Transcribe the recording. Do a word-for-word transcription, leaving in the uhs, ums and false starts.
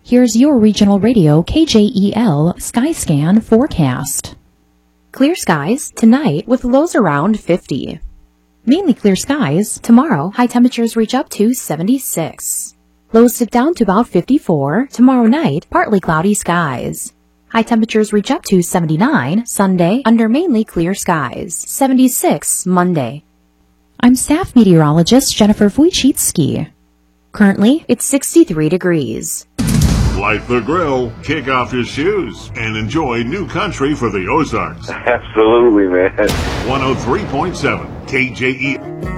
Here's your regional radio K J E L Skyscan forecast. Clear skies tonight with lows around fifty. Mainly clear skies. Tomorrow, high temperatures reach up to seventy-six. Lows dip down to about fifty-four. Tomorrow night, partly cloudy skies. High temperatures reach up to seventy-nine Sunday under mainly clear skies. seventy-six Monday. I'm staff meteorologist Jennifer Wojcicki. Currently, it's sixty-three degrees. Light the grill, kick off your shoes, and enjoy new country for the Ozarks. Absolutely, man. one oh three point seven K J E.